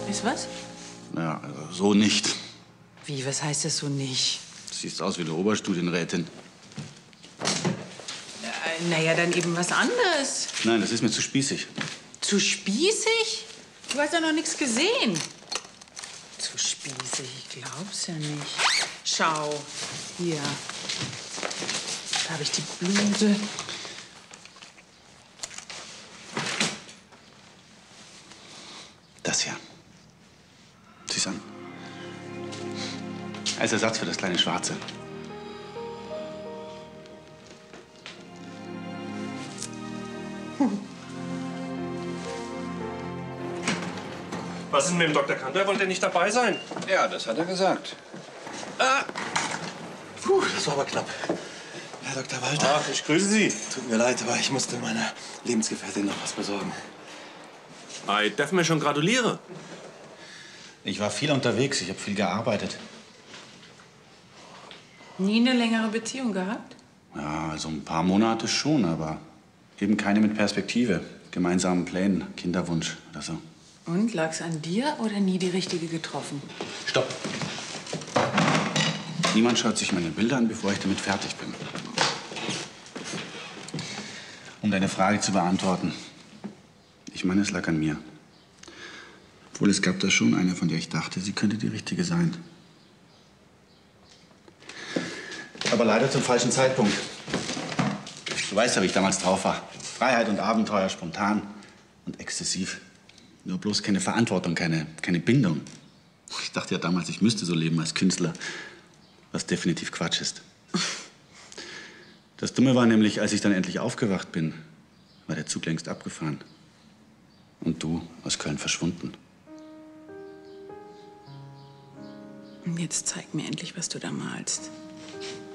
Ist was? Ja, so nicht. Wie, was heißt das so nicht? Du siehst aus wie eine Oberstudienrätin. Naja, dann eben was anderes. Nein, das ist mir zu spießig. Zu spießig? Du hast ja noch nichts gesehen. Zu spießig, ich glaub's ja nicht. Schau, hier. Da habe ich die Bluse. Das hier. Sieh's an. Als Ersatz für das kleine Schwarze. Was ist mit dem Dr. Kantor? Wollte er nicht dabei sein? Ja, das hat er gesagt. Puh, das war aber knapp. Herr Dr. Walter. Ach, ich grüße Sie. Tut mir leid, aber ich musste meiner Lebensgefährtin noch was besorgen. Ich darf mir schon gratulieren. Ich war viel unterwegs, ich habe viel gearbeitet. Nie eine längere Beziehung gehabt? Ja, also ein paar Monate schon, aber eben keine mit Perspektive. Gemeinsamen Plänen, Kinderwunsch oder so. Und, lag's an dir oder nie die richtige getroffen? Stopp. Niemand schaut sich meine Bilder an, bevor ich damit fertig bin. Um deine Frage zu beantworten. Ich meine, es lag an mir. Obwohl, es gab da schon eine, von der ich dachte, sie könnte die richtige sein. Aber leider zum falschen Zeitpunkt. Du weißt ja, wie ich damals drauf war. Freiheit und Abenteuer, spontan und exzessiv. Nur bloß keine Verantwortung, keine Bindung. Ich dachte ja damals, ich müsste so leben als Künstler, was definitiv Quatsch ist. Das Dumme war nämlich, als ich dann endlich aufgewacht bin, war der Zug längst abgefahren. Und du aus Köln verschwunden. Und jetzt zeig mir endlich, was du da malst.